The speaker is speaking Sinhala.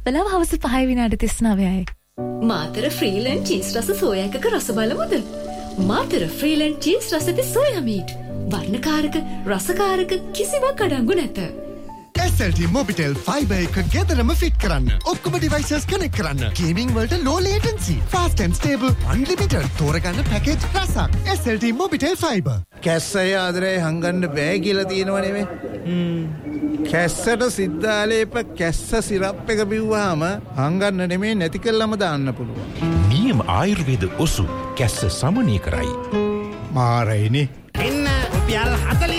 වෙලාව හවස 5:39යි. මාතර ෆ්‍රීලන්ඩ් චීස් රස සෝයා එකක රස බලමුද? මාතර ෆ්‍රීලන්ඩ් චීස් රස ඇති සෝයා මීට්. වර්ණකාරක රසකාරක කිසිවක් අඩංගු නැත. SLT Mobitel Fiber එක ගෙදරම ෆිට කරන්න. ඔක්කොම devices connect කරන්න. Gaming වලට low latency, fast and stable, unlimited. තෝරගන්න package රසක්. SLT Mobitel Fiber. කැස්සය ආදරේ හංගන්න බෑ කියලා තියෙනව නෙමෙයි. කැස්සට සිද්ධාලේප කැස්ස සිරප් එක බිව්වහම හංගන්න නෙමෙයි නැති කළාම දාන්න පුළුවන්. නියම ආයුර්වේද ඔසු කැස්ස සමනය කරයි. මාරයිනේ. එන්න රුපියල් 40